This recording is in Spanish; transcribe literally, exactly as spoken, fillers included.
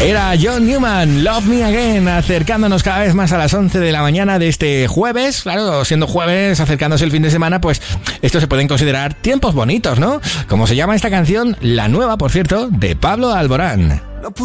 Era John Newman, Love Me Again, acercándonos cada vez más a las once de la mañana de este jueves. Claro, siendo jueves, acercándose el fin de semana, pues estos se pueden considerar tiempos bonitos, ¿no? Como se llama esta canción, la nueva, por cierto, de Pablo Alborán.